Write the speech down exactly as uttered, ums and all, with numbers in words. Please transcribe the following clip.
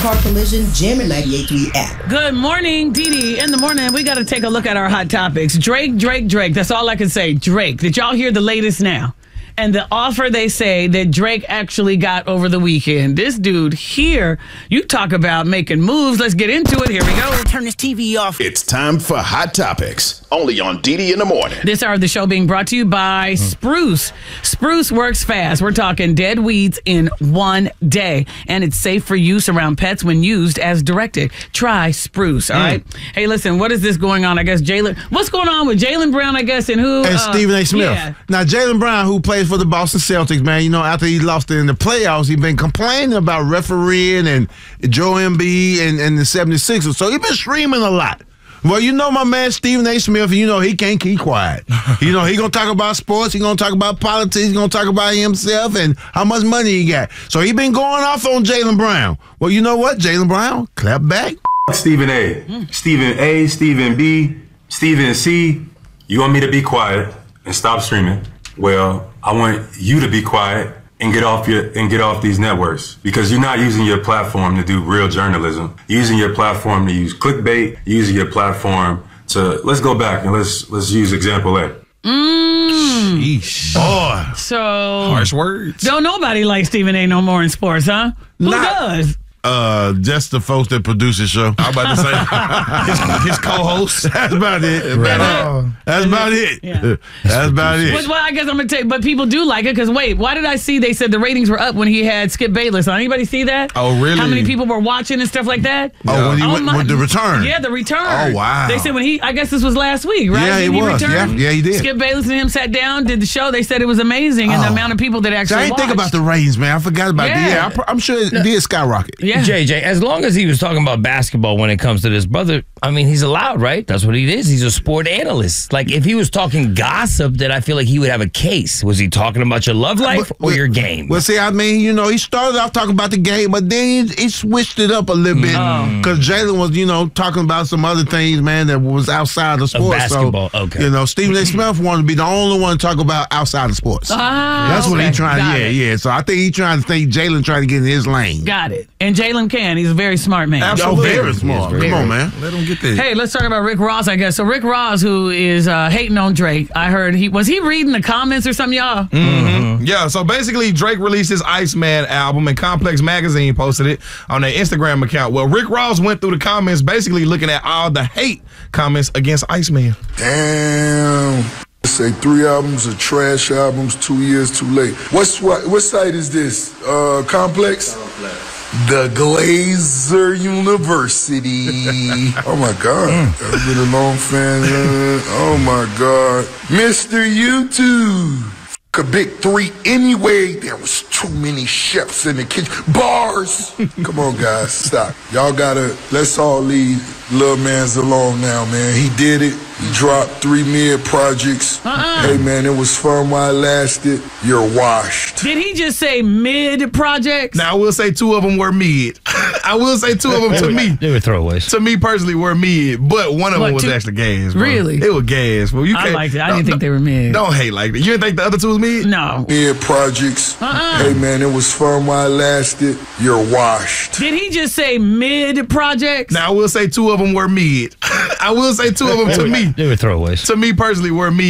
Car Collision Jammer ninety-eight point three app. Good morning, Dee Dee. In the morning, we got to take a look at our hot topics. Drake, Drake, Drake. That's all I can say. Drake. Did y'all hear the latest now? And the offer they say that Drake actually got over the weekend. This dude here, you talk about making moves. Let's get into it. Here we go. Turn this T V off. It's time for Hot Topics, only on Dee Dee in the Morning. This hour of the show being brought to you by Spruce. Spruce works fast. We're talking dead weeds in one day. And it's safe for use around pets when used as directed. Try Spruce, all mm. right? Hey, listen, what is this going on? I guess Jalen, what's going on with Jaylen Brown, I guess, and who? And uh, Stephen A. Smith. Yeah. Now, Jaylen Brown, who plays for the Boston Celtics, man, you know, after he lost in the playoffs, he's been complaining about refereeing and Joe Embiid and, and the seventy-sixers. So he's been streaming a lot. Well, you know my man Stephen A. Smith, you know he can't keep quiet. You know, he going to talk about sports, he going to talk about politics, he going to talk about himself and how much money he got. So he been going off on Jaylen Brown. Well, you know what? Jaylen Brown, clap back. Stephen A. Mm. Stephen A, Stephen B, Stephen C, you want me to be quiet and stop streaming? Well, I want you to be quiet and get off your and get off these networks because you're not using your platform to do real journalism. You're using your platform to use clickbait. You're using your platform to let's go back and let's let's use example A. Mm. Sheesh. Boy. So harsh words. Don't nobody like Stephen A. no more in sports, huh? Who Not- does? Uh, just the folks that produce the show. I was about to say his, his co-host. That's about it. Right. Uh, that's about it. Yeah. That's about it. Well, well, I guess I'm gonna take. But people do like it because wait, why did I see they said the ratings were up when he had Skip Bayless on? Anybody see that? Oh, really? How many people were watching and stuff like that? Oh, when he Oh, went my- with the return. Yeah, the return. Oh, wow. They said when he, I guess this was last week, right? Yeah, it Didn't he was. return? Yeah, yeah, he did. Skip Bayless and him sat down, did the show. They said it was amazing, and the Oh. amount of people that So actually I ain't watched. think about the ratings, man. I forgot about Yeah. that. Yeah, I pr- I'm sure it did skyrocket. Yeah. J J, as long as he was talking about basketball when it comes to this brother, I mean, he's allowed, right? That's what he is. He's a sport analyst. Like, if he was talking gossip, then I feel like he would have a case. Was he talking about your love life But- or but- your game? Well, see, I mean, you know, he started off talking about the game, but then he, he switched it up a little bit because Jalen was, you know, talking about some other things, man, that was outside the sports. basketball, so, okay. You know, Stephen A. Smith wanted to be the only one to talk about outside of sports. Ah, That's what okay. he trying. Got Yeah, it. yeah. So I think he trying to think Jalen trying to get in his lane. Got it. And Jalen can. He's a very smart man. Oh, very smart. very- Come on, man. Let him get there. Hey, let's talk about Rick Ross, I guess. So Rick Ross, who is uh, hating on Drake, I heard he was he reading the comments or something, y'all? Mm-hmm. Yeah, so basically Drake released his Iceman album and Complex Magazine posted it on their Instagram account. Well, Rick Ross went through the comments basically looking at all the hate comments against Iceman. Damn. Say three albums are trash albums, two years too late. What's what? What site is this? Uh, Complex? The Glazer University. Oh my God. I've been a long fan. uh, Oh my God. Mister YouTube. A big three anyway. There was too many chefs in the kitchen. Bars. Come on, guys. Stop. Y'all gotta, let's all leave Lil Mans alone now, man. He did it. He dropped three mid projects. Uh-uh. Hey, man, it was fun while it lasted. You're washed. Did he just say mid projects? Now, I will say two of them were mid. I will say two of them to me. They were throwaways. To me personally, were mid, but one of What, them was two- actually gas. Bro. Really? It was gas. Well, you I can't, liked it. I don't- didn't think they were mid. Don't hate like that. You didn't think the other two was mid? No. Mid projects. Uh-uh. Hey, man, it was fun while it lasted. You're washed. Did he just say mid projects? Now, I will say two of them were mid. I will say two of them to me. They were throwaways. To me personally, were mid.